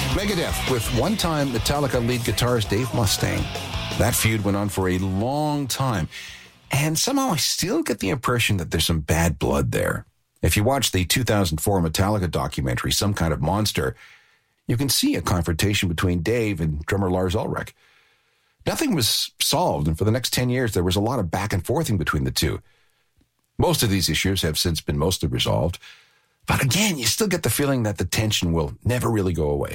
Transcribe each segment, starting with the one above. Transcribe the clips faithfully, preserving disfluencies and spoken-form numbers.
Megadeth with one-time Metallica lead guitarist Dave Mustaine. That feud went on for a long time. And somehow I still get the impression that there's some bad blood there. If you watch the two thousand four Metallica documentary, Some Kind of Monster, you can see a confrontation between Dave and drummer Lars Ulrich. Nothing was solved, and for the next ten years, there was a lot of back and forthing between the two. Most of these issues have since been mostly resolved. But again, you still get the feeling that the tension will never really go away.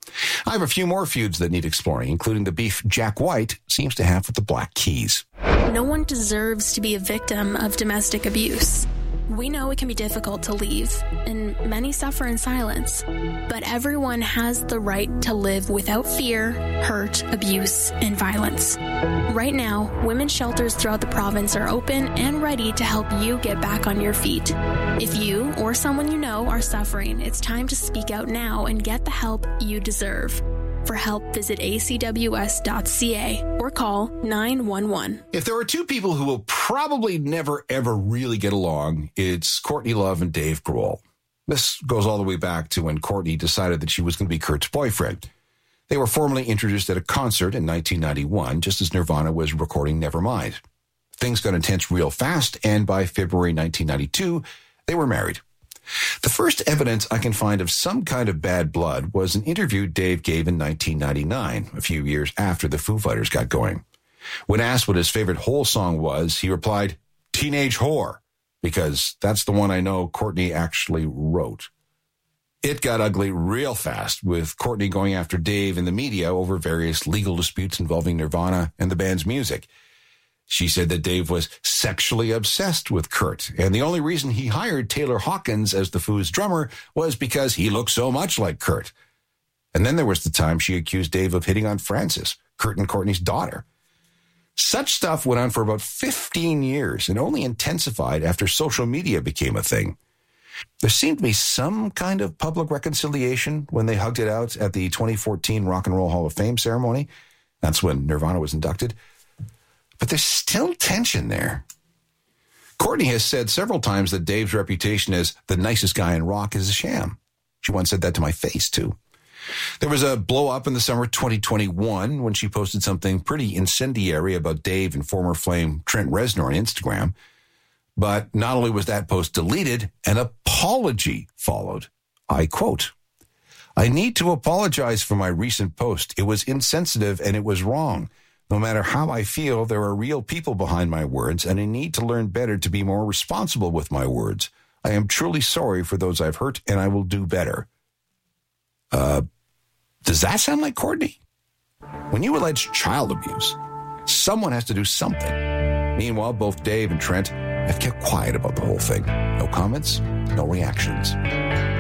I have a few more feuds that need exploring, including the beef Jack White seems to have with the Black Keys. No one deserves to be a victim of domestic abuse. We know it can be difficult to leave, and many suffer in silence. But everyone has the right to live without fear, hurt, abuse, and violence. Right now, women's shelters throughout the province are open and ready to help you get back on your feet. If you or someone you know are suffering, it's time to speak out now and get the help you deserve. For help, visit a c w s dot c a or call nine one one. If there are two people who will probably never, ever really get along, it's Courtney Love and Dave Grohl. This goes all the way back to when Courtney decided that she was going to be Kurt's boyfriend. They were formally introduced at a concert in nineteen ninety-one, just as Nirvana was recording Nevermind. Things got intense real fast, and by February nineteen ninety-two, they were married. The first evidence I can find of some kind of bad blood was an interview Dave gave in nineteen ninety-nine, a few years after the Foo Fighters got going. When asked what his favorite Hole song was, he replied, "Teenage Whore," because that's the one I know Courtney actually wrote. It got ugly real fast, with Courtney going after Dave in the media over various legal disputes involving Nirvana and the band's music. She said that Dave was sexually obsessed with Kurt, and the only reason he hired Taylor Hawkins as the Foo's drummer was because he looked so much like Kurt. And then there was the time she accused Dave of hitting on Frances, Kurt and Courtney's daughter. Such stuff went on for about fifteen years and only intensified after social media became a thing. There seemed to be some kind of public reconciliation when they hugged it out at the twenty fourteen Rock and Roll Hall of Fame ceremony. That's when Nirvana was inducted. But there's still tension there. Courtney has said several times that Dave's reputation as the nicest guy in rock is a sham. She once said that to my face, too. There was a blow-up in the summer of twenty twenty-one when she posted something pretty incendiary about Dave and former Flame Trent Reznor on Instagram. But not only was that post deleted, an apology followed. I quote, "I need to apologize for my recent post. It was insensitive and it was wrong. No matter how I feel, there are real people behind my words, and I need to learn better to be more responsible with my words. I am truly sorry for those I've hurt, and I will do better." Uh, does that sound like Courtney? When you allege child abuse, someone has to do something. Meanwhile, both Dave and Trent have kept quiet about the whole thing. No comments, no reactions.